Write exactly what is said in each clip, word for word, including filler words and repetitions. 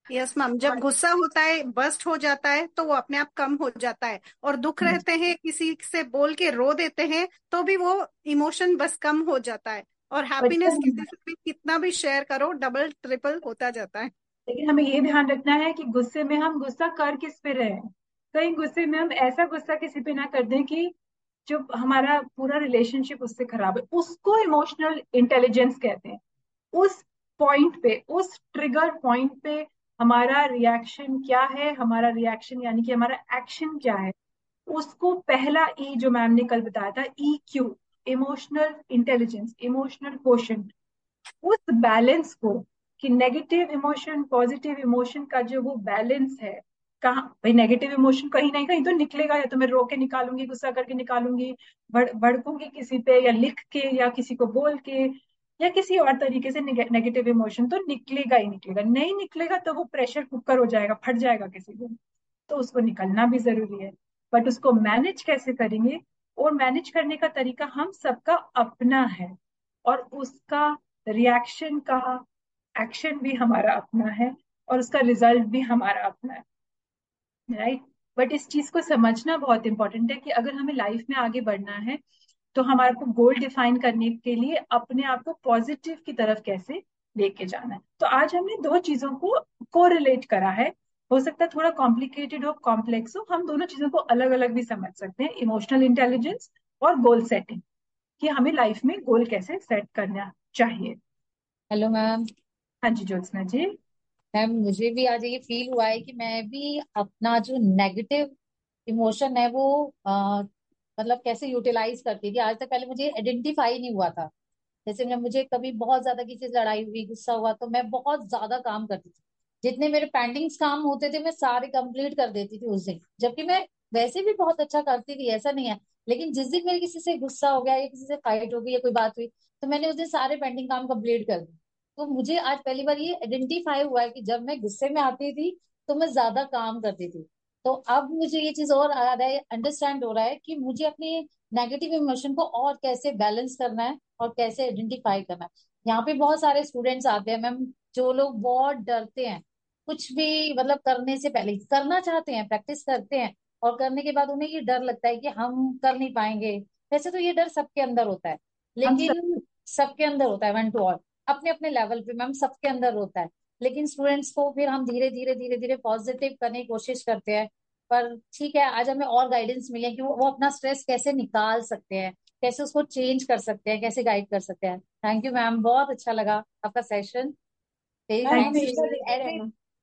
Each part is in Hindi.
यस मैम, जब गुस्सा होता है, बस्ट हो जाता है, तो वो अपने आप कम हो जाता है। और दुख रहते हैं, किसी से बोल के रो देते हैं, तो भी वो इमोशन बस कम हो जाता है। और हैप्पीनेस बचपन किसी से भी कितना भी शेयर करो, डबल ट्रिपल होता जाता है। लेकिन हमें ये ध्यान रखना है कि गुस्से में हम गुस्सा कर किस पे रहे हैं। कहीं गुस्से में हम ऐसा गुस्सा किसी पे ना कर दें कि जो हमारा पूरा रिलेशनशिप उससे खराब है। उसको इमोशनल इंटेलिजेंस कहते हैं। उस पॉइंट पे, उस ट्रिगर पॉइंट पे हमारा रिएक्शन क्या है, हमारा रिएक्शन यानी कि हमारा एक्शन क्या है, उसको पहला ई जो मैम ने कल बताया था, E Q, emotional intelligence, emotional quotient, उस बैलेंस को, कि नेगेटिव इमोशन पॉजिटिव इमोशन का जो वो बैलेंस है। कहाँ भाई, नेगेटिव इमोशन कहीं ना कहीं तो निकलेगा, या तो मैं रो के निकालूंगी, गुस्सा करके निकालूंगी, भड़ भड़कूंगी किसी पे, या लिख के, या किसी को बोल के, या किसी और तरीके से नेगेटिव इमोशन तो निकलेगा ही निकलेगा। नहीं निकलेगा तो वो प्रेशर कुकर हो जाएगा, फट जाएगा किसी दिन। तो उसको निकलना भी जरूरी है। बट उसको मैनेज कैसे करेंगे, और मैनेज करने का तरीका हम सबका अपना है, और उसका रिएक्शन का एक्शन भी हमारा अपना है, और उसका रिजल्ट भी हमारा अपना है। राइट। बट इस चीज को समझना बहुत इंपॉर्टेंट है कि अगर हमें लाइफ में आगे बढ़ना है, तो हमारे को गोल डिफाइन करने के लिए अपने आप को पॉजिटिव की तरफ कैसे लेके जाना है। तो आज हमने दो चीजों को कोरिलेट करा है। हो सकता है थोड़ा कॉम्प्लिकेटेड हो, कॉम्प्लेक्स हो, हम दोनों चीजों को अलग अलग भी समझ सकते हैं, इमोशनल इंटेलिजेंस और गोल सेटिंग, कि हमें लाइफ में गोल कैसे सेट करना चाहिए। Hello ma'am. हाँ जी ज्योत्सना जी। मैम मुझे भी आज ये फील हुआ है कि मैं भी अपना जो नेगेटिव इमोशन है वो अ, मतलब कैसे यूटिलाइज करती थी। आज तक पहले मुझे आइडेंटिफाई नहीं हुआ था। जैसे मैं मुझे कभी बहुत ज्यादा किसी से लड़ाई हुई, गुस्सा हुआ, तो मैं बहुत ज्यादा काम करती थी। जितने मेरे पेंडिंग्स काम होते थे मैं सारे कंप्लीट कर देती थी उस दिन, जबकि मैं वैसे भी बहुत अच्छा करती थी, ऐसा नहीं है। लेकिन जिस दिन मेरे किसी से गुस्सा हो गया या किसी से फाइट हो गई या कोई बात हुई, तो मैंने उस दिन सारे पेंडिंग काम कंप्लीट कर दिए। तो मुझे आज पहली बार ये आइडेंटिफाई हुआ है कि जब मैं गुस्से में आती थी तो मैं ज्यादा काम करती थी। तो अब मुझे ये चीज और आ रहा है, अंडरस्टैंड हो रहा है कि मुझे अपने नेगेटिव इमोशन को और कैसे बैलेंस करना है और कैसे आइडेंटिफाई करना है। यहाँ पे बहुत सारे स्टूडेंट्स आते हैं मैम, जो लोग बहुत डरते हैं कुछ भी, मतलब करने से पहले करना चाहते हैं, प्रैक्टिस करते हैं, और करने के बाद उन्हें ये डर लगता है कि हम कर नहीं पाएंगे। वैसे तो ये डर सबके अंदर होता है, हम सब। लेकिन सबके अंदर होता है वन टू ऑल, अपने अपने लेवल पे मैम सबके अंदर होता है। लेकिन स्टूडेंट्स को फिर हम धीरे धीरे धीरे धीरे पॉजिटिव करने की कोशिश करते हैं। पर ठीक है, आज हमें और गाइडेंस मिले कि वो, वो अपना स्ट्रेस कैसे निकाल सकते हैं, कैसे उसको चेंज कर सकते हैं, कैसे गाइड कर सकते हैं। थैंक यू मैम, बहुत अच्छा लगा आपका सेशन। वेरी मैम नाइस हमेशा टू देखिए,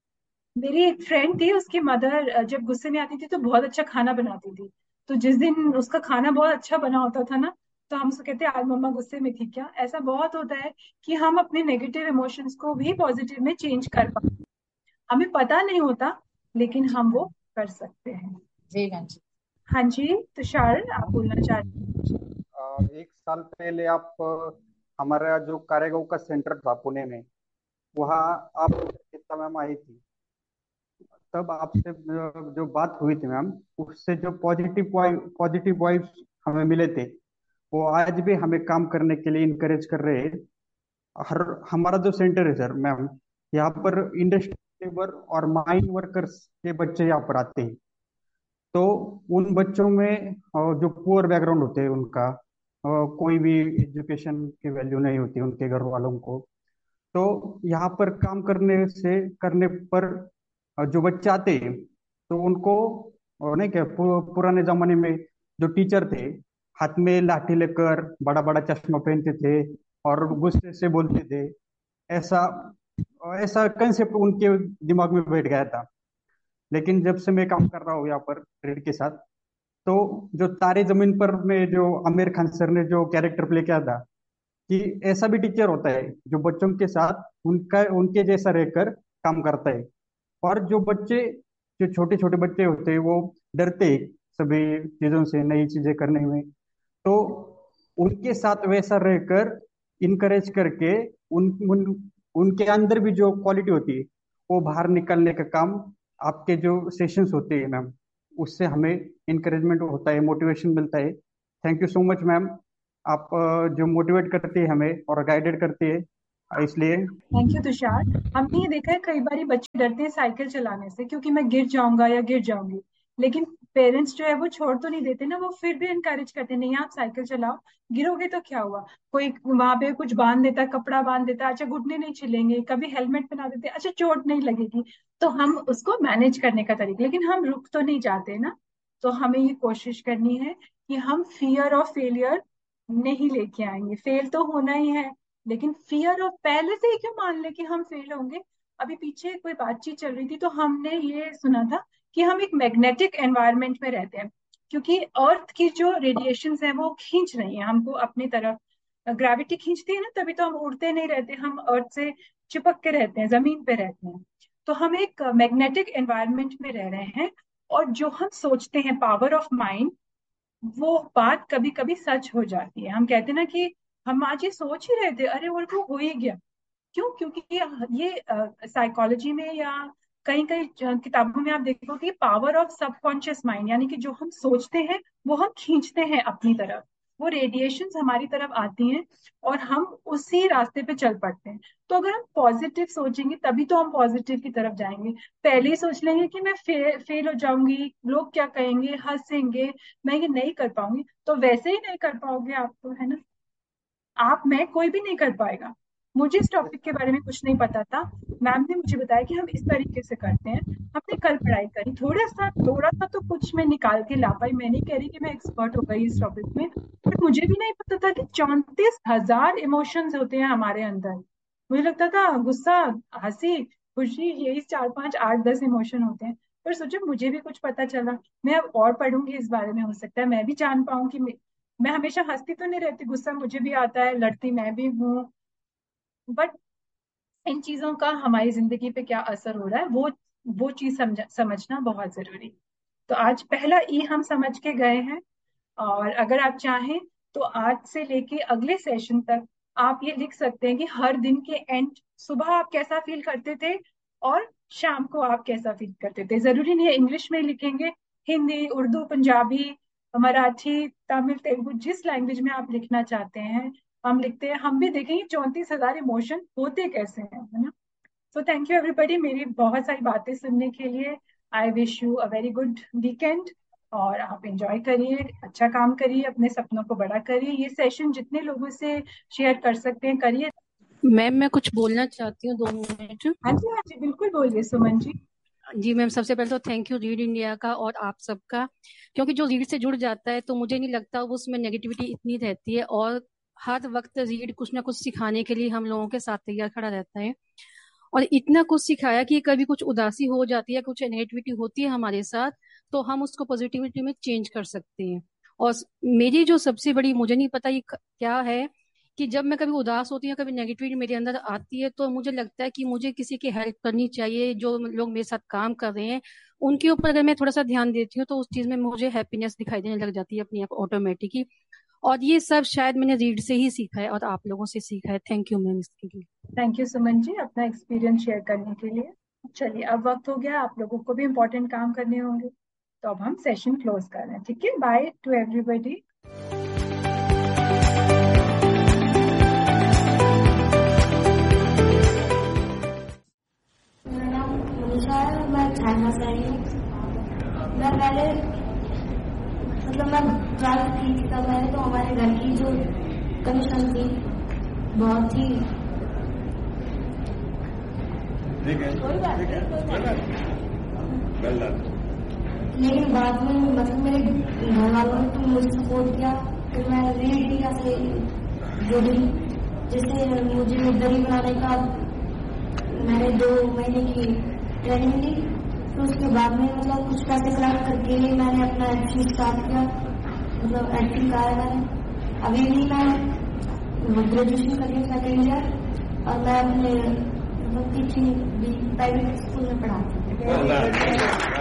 मेरी एक फ्रेंड थी, उसकी मदर जब गुस्से में आती थी तो बहुत अच्छा खाना बनाती थी। तो जिस दिन उसका खाना बहुत अच्छा बना होता था ना, तो हम उसको कहते आज मम्मा गुस्से में थी क्या। ऐसा बहुत होता है कि हम अपने नेगेटिव इमोशंस को भी पॉजिटिव में चेंज कर पाते। हमें पता नहीं होता, लेकिन जी हम वो मैम। कर सकते हैं। जी मैम जी। हाँ जी, तुषार आप बोलना चाहते अ, एक साल पहले आप अ, हमारा जो कारेगांव का सेंटर था पुणे में, वहाँ आप चित्ता मैम आई थी। तब आपसे अ, जो बात हुई थी मैम, उससे जो पॉजिटिव पॉजिटिव वाइब्स हमें मिले थे, वो आज भी हमें काम करने के लिए इनकरेज कर रहे हैं। हर हमारा जो सेंटर है सर मैम, यहाँ पर इंडस्ट्री लेबर और माइन वर्कर्स के बच्चे यहाँ पर आते हैं। तो उन बच्चों में अ, जो पुअर बैकग्राउंड होते हैं उनका, अ, कोई भी एजुकेशन की वैल्यू नहीं होती उनके घर वालों को। तो यहाँ पर काम करने से करने पर अ, जो बच्चे आते हैं, तो उनको अ, नहीं क्या पु, पुराने जमाने में जो टीचर थे, हाथ में लाठी लेकर बड़ा बड़ा चश्मा पहनते थे और गुस्से से बोलते थे, ऐसा ऐसा कंसेप्ट उनके दिमाग में बैठ गया था। लेकिन जब से मैं काम कर रहा हूँ यहाँ पर रेड के साथ, तो जो तारे जमीन पर में जो आमिर खान सर ने जो कैरेक्टर प्ले किया था, कि ऐसा भी टीचर होता है जो बच्चों के साथ उनका उनके जैसा रहकर काम करता है। और जो बच्चे, जो छोटे छोटे बच्चे होते हैं, वो डरते हैं सभी चीजों से, नई चीजें करने में। तो उनके साथ वैसा रहकर इनकरेज करके उन, उन उनके अंदर भी जो क्वालिटी होती है, वो बाहर निकलने का काम आपके जो सेशंस होते हैं मैम, उससे हमें इनकरेजमेंट होता है, मोटिवेशन मिलता है। Thank you so much ma'am. आप अ, जो मोटिवेट करती है हमें और गाइडेड करती है, इसलिए थैंक यू तुषार। हमने ये देखा है कई बार बच्चे डरते हैं साइकिल चलाने से क्योंकि मैं गिर जाऊंगा या गिर जाऊंगी, लेकिन पेरेंट्स जो है वो छोड़ तो नहीं देते ना, वो फिर भी इनकरेज करते हैं, नहीं आप साइकिल चलाओ, गिरोगे तो क्या हुआ, कोई वहां पे कुछ बांध देता, कपड़ा बांध देता, अच्छा घुटने नहीं छिलेंगे, कभी हेलमेट पहना देते, अच्छा चोट नहीं लगेगी, तो हम उसको मैनेज करने का तरीका, लेकिन हम रुक तो नहीं जाते ना। तो हमें ये कोशिश करनी है कि हम फियर ऑफ फेलियर नहीं लेके आएंगे, फेल तो होना ही है, लेकिन फियर ऑफ पहले से ही क्यों मान ले कि हम फेल होंगे। अभी पीछे कोई बातचीत चल रही थी तो हमने ये सुना था कि हम एक मैग्नेटिक एनवायरनमेंट में रहते हैं, क्योंकि अर्थ की जो रेडिएशंस हैं वो खींच रही हैं हमको अपनी तरफ, ग्रेविटी खींचती है ना, तभी तो हम उड़ते नहीं रहते, हम अर्थ से चिपक के रहते हैं, जमीन पे रहते हैं। तो हम एक मैग्नेटिक एनवायरनमेंट में रह रहे हैं, और जो हम सोचते हैं, पावर ऑफ माइंड, वो बात कभी कभी सच हो जाती है। हम कहते हैं ना कि हम आज ये सोच ही रहे थे, अरे वो वो हो ही गया। क्यों? क्योंकि ये ये साइकोलॉजी में या कई कई किताबों में आप देखोगे पावर ऑफ सबकॉन्शियस माइंड, यानी कि जो हम सोचते हैं वो हम खींचते हैं अपनी तरफ, वो रेडिएशंस हमारी तरफ आती हैं और हम उसी रास्ते पे चल पड़ते हैं। तो अगर हम पॉजिटिव सोचेंगे तभी तो हम पॉजिटिव की तरफ जाएंगे। पहले ही सोच लेंगे कि मैं फे, फेल हो जाऊंगी, लोग क्या कहेंगे, हंसेंगे, मैं ये नहीं कर पाऊंगी, तो वैसे ही नहीं कर पाओगे आप, तो है ना, आप मैं कोई भी नहीं कर पाएगा। मुझे इस टॉपिक के बारे में कुछ नहीं पता था, मैम ने मुझे बताया कि हम इस तरीके से करते हैं, हमने कल पढ़ाई करी, थोड़ा सा थोड़ा सा तो कुछ मैं निकाल के ला पाई, मैं नहीं कह रही कि मैं एक्सपर्ट हो गई इस टॉपिक में, बट मुझे भी नहीं पता था कि चौंतीस हजार इमोशंस होते हैं हमारे अंदर। मुझे लगता था गुस्सा, हंसी, खुशी, यही चार पांच आठ दस इमोशन होते हैं, पर सोचो मुझे भी कुछ पता चला, मैं अब और पढ़ूंगी इस बारे में, हो सकता है मैं भी जान पाऊं कि मैं हमेशा हंसती तो नहीं रहती, गुस्सा मुझे भी आता है, लड़ती मैं भी हूँ, बट इन चीजों का हमारी जिंदगी पे क्या असर हो रहा है, वो वो चीज समझ, समझना बहुत जरूरी। तो आज पहला ई हम समझ के गए हैं, और अगर आप चाहें तो आज से लेके अगले सेशन तक आप ये लिख सकते हैं कि हर दिन के एंड, सुबह आप कैसा फील करते थे और शाम को आप कैसा फील करते थे। जरूरी नहीं है इंग्लिश में लिखेंगे, हिंदी, उर्दू, पंजाबी, मराठी, तमिल, तेलुगु, जिस लैंग्वेज में आप लिखना चाहते हैं हम लिखते हैं, हम भी देखेंगे चौंतीस हजार इमोशन होते कैसे हैं, है ना। सो थैंक यू एवरीबॉडी मेरी बहुत सारी बातें सुनने के लिए। I wish you a very good weekend, और आप एंजॉय करिए, अच्छा काम करिए, अपने सपनों को बड़ा करिए, ये सेशन जितने लोगों से शेयर कर सकते हैं करिए। मैम मैं कुछ बोलना चाहती हूँ, दो मिनट। हाँ जी हाँ जी बिल्कुल बोलिए सुमन जी। जी मैम, सबसे पहले तो थैंक यू रीड इंडिया का और आप सबका, क्योंकि जो रीड से जुड़ जाता है तो मुझे नहीं लगता उसमें नेगेटिविटी इतनी रहती है, और हर वक्त रीड कुछ ना कुछ सिखाने के लिए हम लोगों के साथ तैयार खड़ा रहता है, और इतना कुछ सिखाया कि कभी कुछ उदासी हो जाती है, कुछ नेगेटिविटी होती है हमारे साथ, तो हम उसको पॉजिटिविटी में चेंज कर सकते हैं। और मेरी जो सबसे बड़ी, मुझे नहीं पता ये क्या है, कि जब मैं कभी उदास होती हूँ, कभी नेगेटिविटी मेरे अंदर आती है, तो मुझे लगता है कि मुझे किसी की हेल्प करनी चाहिए, जो लोग मेरे साथ काम कर रहे हैं उनके ऊपर अगर मैं थोड़ा सा ध्यान देती हूँ तो उस चीज में मुझे हैप्पीनेस दिखाई देने लग जाती है अपनी आप ऑटोमेटिक ही। और ये सब शायद मैंने रीड से ही सीखा है और आप लोगों से सीखा है। थैंक यू मैम इसके लिए। थैंक यू सुमन जी अपना एक्सपीरियंस शेयर करने के लिए। चलिए अब वक्त हो गया, आप लोगों को भी इम्पोर्टेंट काम करने होंगे, तो अब हम सेशन क्लोज कर रहे हैं। ठीक है, बाय टू एवरीबॉडी। मेरा नाम मनीषा है, मैं चाइना से आई हूँ। मैं पहले मतलब मैं ट्वेल्थ की थी तब मैंने तो हमारे घर की जो कंडीशन थी बहुत ही, कोई बात नहीं, कोई बात नहीं, लेकिन बाद में मतलब मेरे घर वालों ने तो मुझे सपोर्ट किया, फिर मैं रीड इंडिया से जुड़ी, जिससे मुझे दही बनाने का मैंने दो महीने की ट्रेनिंग ली, तो उसके बाद में मतलब कुछ पैसे कलेक्ट करके मैंने अपना एक्टिंग स्टार्ट किया, मतलब एक्टिंग का है मैंने। अभी भी मैं ग्रेजुएशन कर रही हूँ सेकेंड ईयर, और मैं अपने मतलब टीचिंग भी प्राइवेट स्कूल में पढ़ाती हूँ।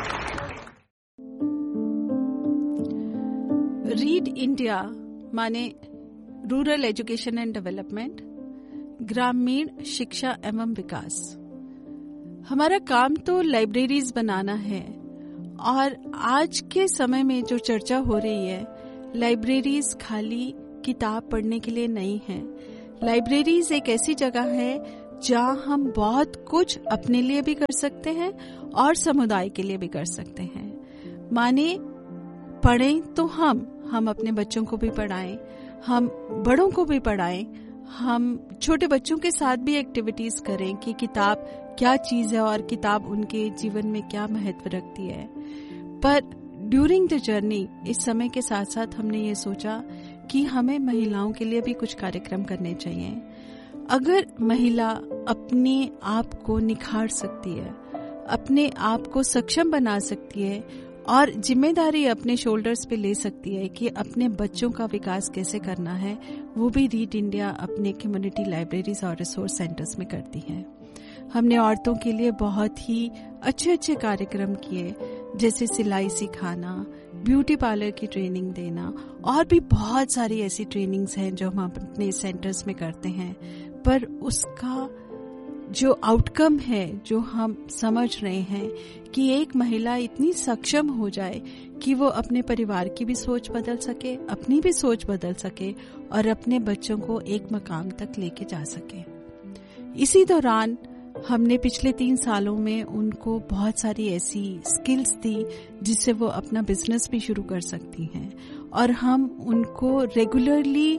रीड इंडिया माने रूरल एजुकेशन एंड डेवलपमेंट, ग्रामीण शिक्षा एवं विकास। हमारा काम तो लाइब्रेरीज बनाना है, और आज के समय में जो चर्चा हो रही है, लाइब्रेरीज खाली किताब पढ़ने के लिए नहीं है, लाइब्रेरीज एक ऐसी जगह है जहाँ हम बहुत कुछ अपने लिए भी कर सकते हैं और समुदाय के लिए भी कर सकते हैं। माने पढ़ें तो हम हम अपने बच्चों को भी पढ़ाएं, हम बड़ों को भी पढ़ाएं, हम छोटे बच्चों के साथ भी एक्टिविटीज करें कि किताब क्या चीज है और किताब उनके जीवन में क्या महत्व रखती है। पर ड्यूरिंग द जर्नी इस समय के साथ साथ हमने ये सोचा कि हमें महिलाओं के लिए भी कुछ कार्यक्रम करने चाहिए। अगर महिला अपने आप को निखार सकती है, अपने आप को सक्षम बना सकती है और जिम्मेदारी अपने शोल्डर्स पे ले सकती है कि अपने बच्चों का विकास कैसे करना है, वो भी रीड इंडिया अपने कम्युनिटी लाइब्रेरीज और रिसोर्स सेंटर्स में करती है। हमने औरतों के लिए बहुत ही अच्छे अच्छे कार्यक्रम किए, जैसे सिलाई सिखाना, ब्यूटी पार्लर की ट्रेनिंग देना और भी बहुत सारी ऐसी ट्रेनिंग्स हैं जो हम अपने सेंटर्स में करते हैं। पर उसका जो आउटकम है, जो हम समझ रहे हैं कि एक महिला इतनी सक्षम हो जाए कि वो अपने परिवार की भी सोच बदल सके, अपनी भी सोच बदल सके और अपने बच्चों को एक मकाम तक लेके जा सके। इसी दौरान हमने पिछले तीन सालों में उनको बहुत सारी ऐसी स्किल्स दी जिससे वो अपना बिजनेस भी शुरू कर सकती हैं और हम उनको रेगुलरली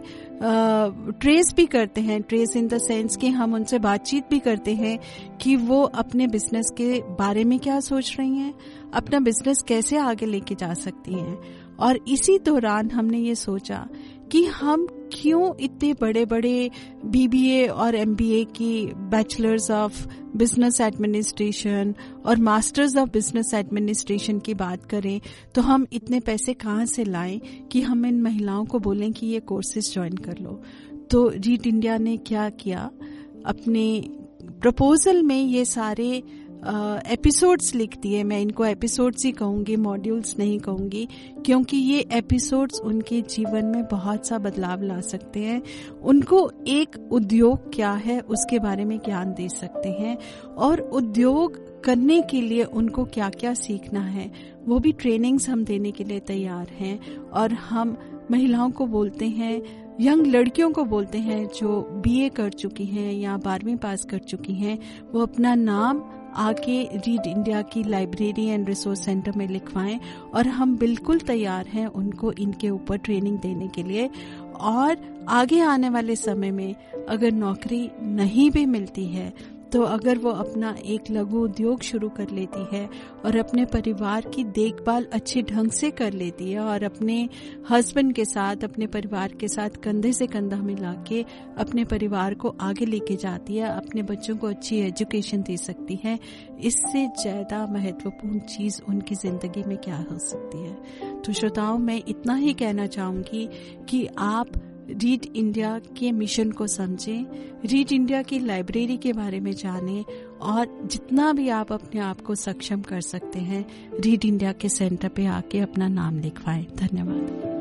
ट्रेस भी करते हैं। ट्रेस इन द सेंस कि हम उनसे बातचीत भी करते हैं कि वो अपने बिजनेस के बारे में क्या सोच रही हैं, अपना बिजनेस कैसे आगे लेके जा सकती हैं। और इसी दौरान हमने ये सोचा कि हम क्यों इतने बड़े बड़े बीबीए और एमबीए की बैचलर्स ऑफ बिजनेस एडमिनिस्ट्रेशन और मास्टर्स ऑफ बिजनेस एडमिनिस्ट्रेशन की बात करें, तो हम इतने पैसे कहाँ से लाएं कि हम इन महिलाओं को बोलें कि ये कोर्सेज ज्वाइन कर लो। तो रीड इंडिया ने क्या किया, अपने प्रपोजल में ये सारे एपिसोड्स लिख दिए। मैं इनको एपिसोड्स ही कहूंगी, मॉड्यूल्स नहीं कहूंगी, क्योंकि ये एपिसोड्स उनके जीवन में बहुत सा बदलाव ला सकते हैं। उनको एक उद्योग क्या है उसके बारे में ज्ञान दे सकते हैं और उद्योग करने के लिए उनको क्या क्या सीखना है वो भी ट्रेनिंग्स हम देने के लिए तैयार हैं। और हम महिलाओं को बोलते हैं, यंग लड़कियों को बोलते हैं जो बीए कर चुकी हैं या बारहवीं पास कर चुकी हैं, वो अपना नाम आके रीड इंडिया की लाइब्रेरी एंड रिसोर्स सेंटर में लिखवाएं और हम बिल्कुल तैयार हैं उनको इनके ऊपर ट्रेनिंग देने के लिए। और आगे आने वाले समय में अगर नौकरी नहीं भी मिलती है तो अगर वो अपना एक लघु उद्योग शुरू कर लेती है और अपने परिवार की देखभाल अच्छे ढंग से कर लेती है और अपने हस्बैंड के साथ, अपने परिवार के साथ कंधे से कंधा मिला के अपने परिवार को आगे लेके जाती है, अपने बच्चों को अच्छी एजुकेशन दे सकती है, इससे ज्यादा महत्वपूर्ण चीज उनकी जिंदगी में क्या हो सकती है। तो श्रोताओं, मैं इतना ही कहना चाहूंगी कि आप रीड इंडिया के मिशन को समझें, रीड इंडिया की लाइब्रेरी के बारे में जानें और जितना भी आप अपने आप को सक्षम कर सकते हैं रीड इंडिया के सेंटर पे आके अपना नाम लिखवाएं। धन्यवाद।